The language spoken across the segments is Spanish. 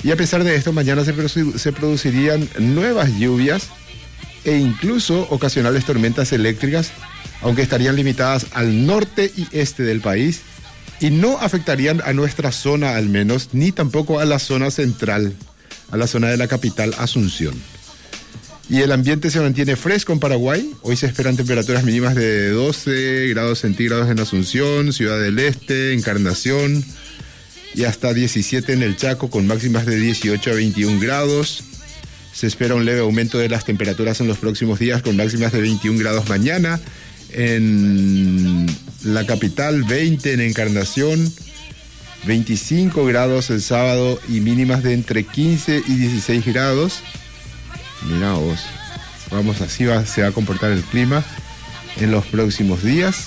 Y a pesar de esto, mañana se producirían nuevas lluvias e incluso ocasionales tormentas eléctricas, aunque estarían limitadas al norte y este del país y no afectarían a nuestra zona al menos, ni tampoco a la zona central, a la zona de la capital Asunción. Y el ambiente se mantiene fresco en Paraguay. Hoy se esperan temperaturas mínimas de 12 grados centígrados en Asunción, Ciudad del Este, Encarnación, y hasta 17 en el Chaco, con máximas de 18 a 21 grados. Se espera un leve aumento de las temperaturas en los próximos días, con máximas de 21 grados mañana en la capital, 20 en Encarnación, 25 grados el sábado y mínimas de entre 15 y 16 grados. Mirá vos, se va a comportar el clima en los próximos días.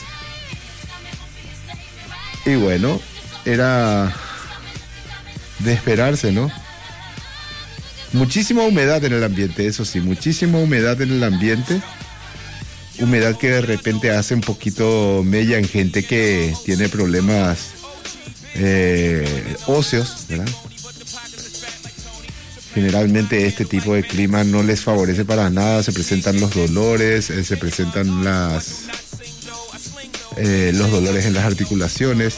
Y bueno, era de esperarse, ¿no? Muchísima humedad en el ambiente, eso sí, muchísima humedad en el ambiente. Humedad que de repente hace un poquito mella en gente que tiene problemas óseos, ¿verdad? Generalmente este tipo de clima no les favorece para nada, se presentan los dolores, se presentan los dolores en las articulaciones.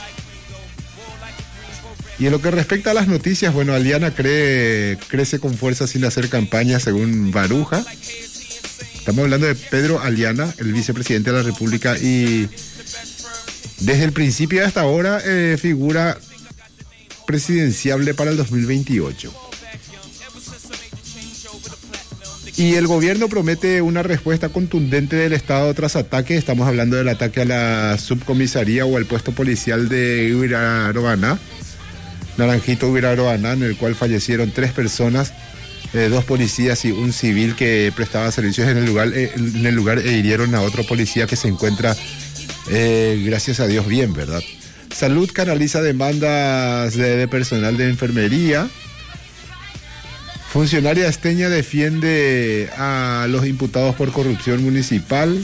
Y en lo que respecta a las noticias, bueno, Aliana crece con fuerza sin hacer campaña, según Baruja. Estamos hablando de Pedro Aliana, el vicepresidente de la República, y desde el principio hasta ahora figura presidenciable para el 2028. Y el gobierno promete una respuesta contundente del Estado tras ataque. Estamos hablando del ataque a la subcomisaría o al puesto policial de Ubiraroaná, Naranjito Ubiraroaná, en el cual fallecieron 3 personas, 2 policías y un civil que prestaba servicios en el lugar e hirieron a otro policía que se encuentra, gracias a Dios, bien, ¿verdad? Salud canaliza demandas de personal de enfermería. Funcionaria esteña defiende a los imputados por corrupción municipal.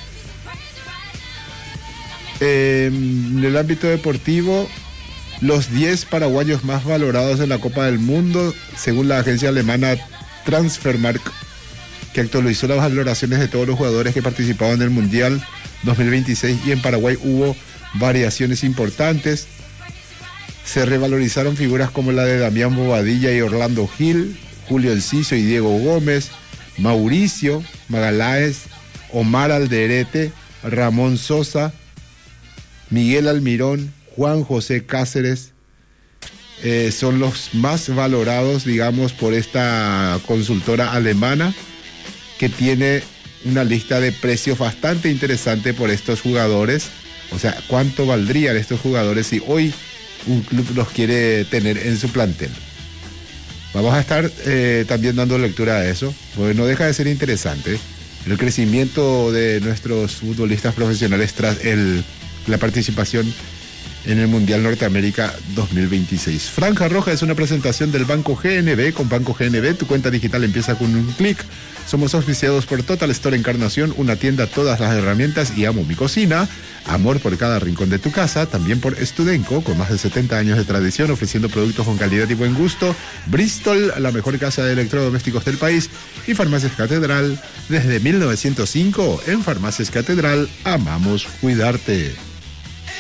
En el ámbito deportivo, los 10 paraguayos más valorados en la Copa del Mundo, según la agencia alemana Transfermarkt, que actualizó las valoraciones de todos los jugadores que participaban en el Mundial 2026, y en Paraguay hubo variaciones importantes. Se revalorizaron figuras como la de Damián Bobadilla y Orlando Gil, Julio Enciso y Diego Gómez, Mauricio Magaláes, Omar Alderete, Ramón Sosa, Miguel Almirón, Juan José Cáceres. Son los más valorados, digamos, por esta consultora alemana, que tiene una lista de precios bastante interesante por estos jugadores. O sea, ¿cuánto valdrían estos jugadores si hoy un club los quiere tener en su plantel? Vamos a estar también dando lectura a eso, porque no deja de ser interesante el crecimiento de nuestros futbolistas profesionales tras la participación en el Mundial Norteamérica 2026. Franja Roja es una presentación del Banco GNB. Con Banco GNB, tu cuenta digital empieza con un clic. Somos auspiciados por Total Store Encarnación, una tienda, todas las herramientas, y Amo mi cocina. Amor por cada rincón de tu casa. También por Studenco, con más de 70 años de tradición, ofreciendo productos con calidad y buen gusto. Bristol, la mejor casa de electrodomésticos del país. Y Farmacias Catedral, desde 1905. En Farmacias Catedral, amamos cuidarte.